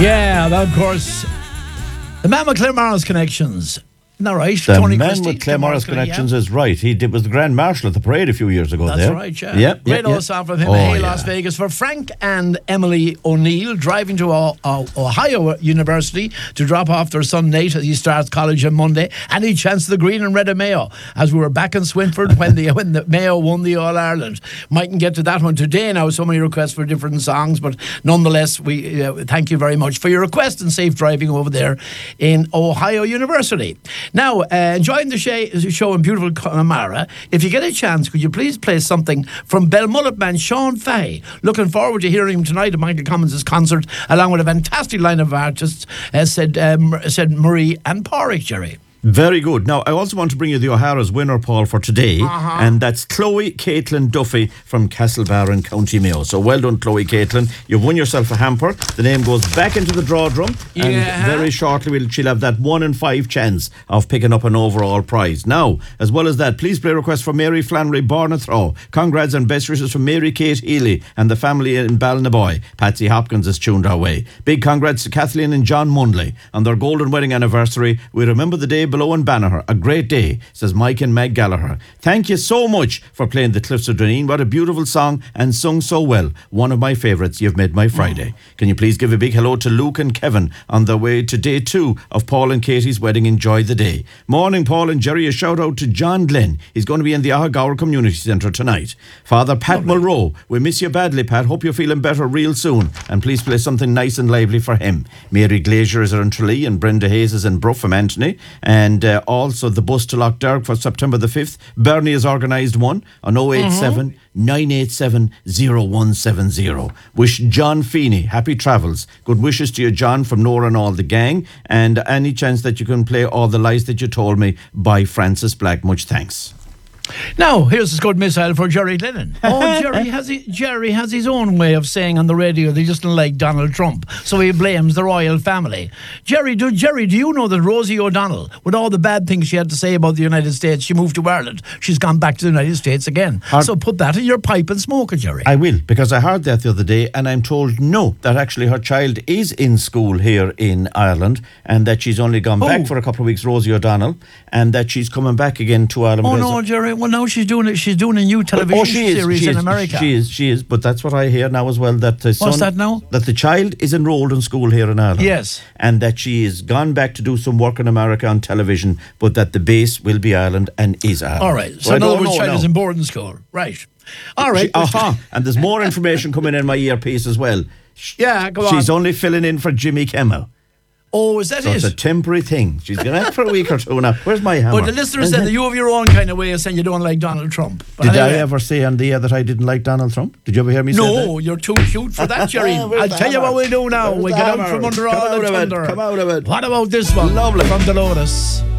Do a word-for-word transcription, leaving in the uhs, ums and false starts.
Yeah, that, of course, the man with Claremorris connections. Isn't that right? The Tony man Christie, with Claremorris connections yeah. is right. He did, was the Grand Marshal at the parade a few years ago. That's there. right, yeah. Yep, Great yep, old yep. song from him Oh, at Hey yeah. Las Vegas. For Frank and Emily O'Neill, driving to o- o- Ohio University to drop off their son Nate as he starts college on Monday. Any chance of the green and red of Mayo, as we were back in Swinford when the when the Mayo won the All Ireland. Mightn't get to that one today now. So many requests for different songs, but nonetheless, we uh, thank you very much for your request and safe driving over there in Ohio University. Now, uh, enjoying the sh- show in beautiful Connemara. If you get a chance, could you please play something from Belmullet man Sean Fahey? Looking forward to hearing him tonight at Michael Commons' concert, along with a fantastic line of artists, uh, said um, said Marie and Porrick, Jerry. Very good. Now, I also want to bring you the O'Hara's winner, Paul, for today. Uh-huh. And that's Chloe Caitlin Duffy from Castlebar in County Mayo. So well done, Chloe Caitlin. You've won yourself a hamper. The name goes back into the draw drum. Yeah. And very shortly, we'll, she'll have that one in five chance of picking up an overall prize. Now, as well as that, please play request for Mary Flannery Barnathrow. Congrats and best wishes from Mary Kate Healy and the family in Ballinaboy. Patsy Hopkins is tuned our way. Big congrats to Kathleen and John Mundley on their golden wedding anniversary. We remember the day below in Banagher. A great day, says Mike and Meg Gallagher. Thank you so much for playing the Cliffs of Draneen. What a beautiful song and sung so well. One of my favourites. You've made my Friday. Can you please give a big hello to Luke and Kevin on their way to day two of Paul and Katie's wedding? Enjoy the day. Morning, Paul and Jerry. A shout out to John Glenn. He's going to be in the Ahagaur Community Centre tonight. Father Pat Lovely. Mulroe. We miss you badly, Pat. Hope you're feeling better real soon. And please play something nice and lively for him. Mary Glazier is in Tralee and Brenda Hayes is in Bruff from Anthony. And uh, also the bus to Lochderg for September the fifth. Bernie has organised one on oh eight seven, nine eight seven, oh one seven oh. Wish John Feeney happy travels. Good wishes to you, John, from Nora and all the gang. And any chance that you can play All the Lies That You Told Me by Francis Black. Much thanks. Now, here's a good missile for Jerry Lennon. Oh, Jerry has he, Jerry has his own way of saying on the radio they just don't like Donald Trump, so he blames the royal family. Jerry, do Jerry, do you know that Rosie O'Donnell, with all the bad things she had to say about the United States, she moved to Ireland. She's gone back to the United States again. Heard, so put that in your pipe and smoke it, Jerry. I will, because I heard that the other day, and I'm told no, that actually her child is in school here in Ireland, and that she's only gone oh. back for a couple of weeks, Rosie O'Donnell, and that she's coming back again to Ireland. Oh no, Jerry. Well, now she's doing it. She's doing a new television oh, she is, series she in is, America. She is, she is. But that's what I hear now as well. That the son, what's that now? That the child is enrolled in school here in Ireland. Yes, and that she has gone back to do some work in America on television, but that the base will be Ireland and is Ireland. All right. So, so in other words, child no. is in boarding school, right? All right. She, aha. And there's more information coming in my earpiece as well. Yeah, go on. She's only filling in for Jimmy Kimmel. Oh, is that so it? It's a temporary thing. She's going to have for a week or two now. Where's my hammer? But the listener said that you have your own kind of way of saying you don't like Donald Trump. But Did anyway. I ever say on the air that I didn't like Donald Trump? Did you ever hear me no, say that? No, you're too cute for that, Jerry. I'll tell you what we'll do now. Where's we get out from under Come all out the of thunder. It. Come out of it. What about this one? Lovely. From the Lotus.